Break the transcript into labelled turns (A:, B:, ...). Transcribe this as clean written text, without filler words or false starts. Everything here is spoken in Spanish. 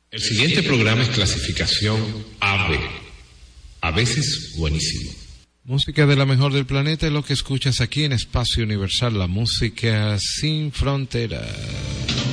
A: El siguiente programa es clasificación AB. A veces buenísimo.
B: Música de la mejor del planeta es lo que escuchas aquí en Espacio Universal, la música sin fronteras.